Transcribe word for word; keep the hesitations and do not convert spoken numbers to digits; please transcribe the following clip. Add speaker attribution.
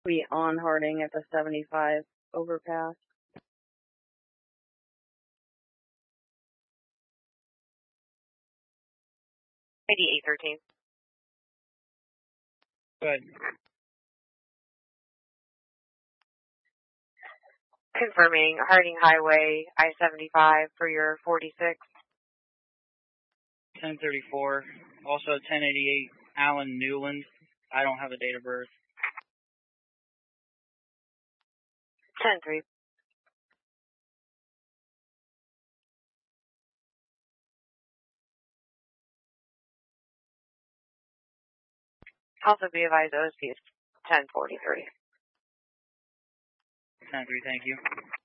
Speaker 1: Be on Harding at the seventy-five overpass.
Speaker 2: eighty-eight thirteen.
Speaker 3: Good.
Speaker 2: Confirming Harding Highway, I seventy-five for your forty-six.
Speaker 3: ten thirty-four. Also ten eighty-eight, Alan Newland. I don't have a date of birth.
Speaker 2: ten three. Also be advised O S P is ten forty-three.
Speaker 3: ten three, thank you.